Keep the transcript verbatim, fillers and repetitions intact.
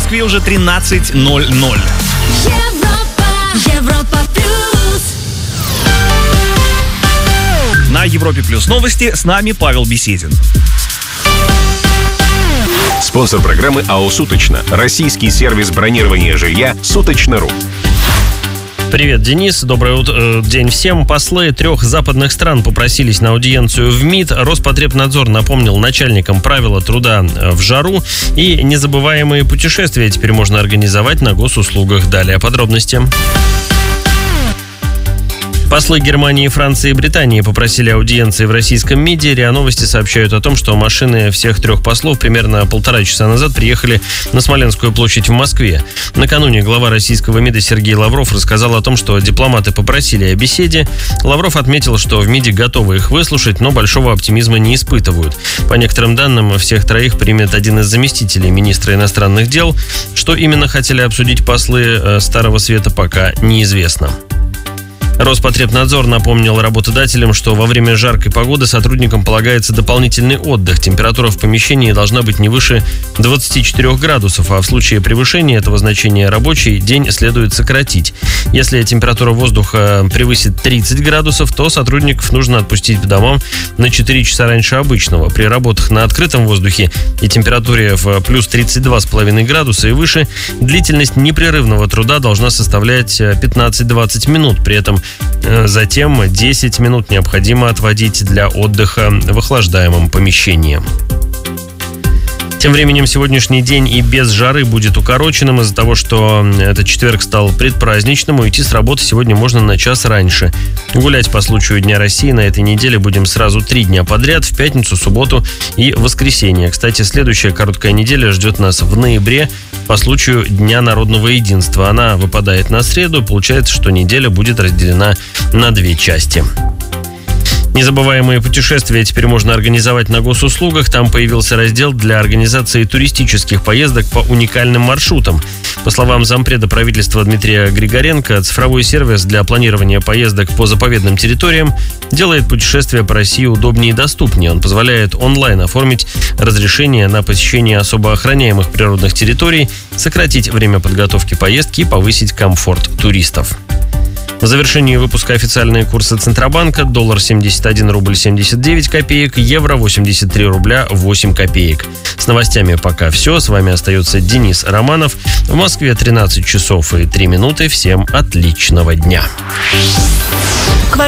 Москве уже тринадцать ноль ноль. Европа, Европа плюс. На Европе плюс новости с нами Павел Беседин. Спонсор программы АО «Суточно». Российский сервис бронирования жилья «Суточно.ру». Привет, Денис. Добрый ут- день всем. Послы трех западных стран попросились на аудиенцию в МИД. Роспотребнадзор напомнил начальникам правила труда в жару. И незабываемые путешествия теперь можно организовать на госуслугах. Далее подробности. Послы Германии, Франции и Британии попросили аудиенции в российском МИДе. РИА Новости сообщают о том, что машины всех трех послов примерно полтора часа назад приехали на Смоленскую площадь в Москве. Накануне глава российского МИДа Сергей Лавров рассказал о том, что дипломаты попросили о беседе. Лавров отметил, что в МИДе готовы их выслушать, но большого оптимизма не испытывают. По некоторым данным, всех троих примет один из заместителей министра иностранных дел. Что именно хотели обсудить послы Старого Света, пока неизвестно. Роспотребнадзор напомнил работодателям, что во время жаркой погоды сотрудникам полагается дополнительный отдых. Температура в помещении должна быть не выше двадцати четырёх градусов, а в случае превышения этого значения рабочий день следует сократить. Если температура воздуха превысит тридцать градусов, то сотрудников нужно отпустить по домам на четыре часа раньше обычного. При работах на открытом воздухе и температуре в плюс тридцать два с половиной градуса и выше длительность непрерывного труда должна составлять пятнадцать-двадцать минут. При этом затем десять минут необходимо отводить для отдыха в охлаждаемом помещении. Тем временем сегодняшний день и без жары будет укороченным из-за того, что этот четверг стал предпраздничным. Уйти с работы сегодня можно на час раньше. Гулять по случаю Дня России на этой неделе будем сразу три дня подряд: в пятницу, субботу и воскресенье. Кстати, следующая короткая неделя ждет нас в ноябре по случаю Дня народного единства. Она выпадает на среду. Получается, что неделя будет разделена на две части. Незабываемые путешествия теперь можно организовать на госуслугах. Там появился раздел для организации туристических поездок по уникальным маршрутам. По словам зампреда правительства Дмитрия Григоренко, цифровой сервис для планирования поездок по заповедным территориям делает путешествия по России удобнее и доступнее. Он позволяет онлайн оформить разрешение на посещение особо охраняемых природных территорий, сократить время подготовки поездки и повысить комфорт туристов. В завершении выпуска официальные курсы Центробанка: доллар семьдесят один рубль семьдесят девять копеек, евро восемьдесят три рубля восемь копеек. С новостями пока все. С вами остается Денис Романов. В Москве тринадцать часов и три минуты. Всем отличного дня.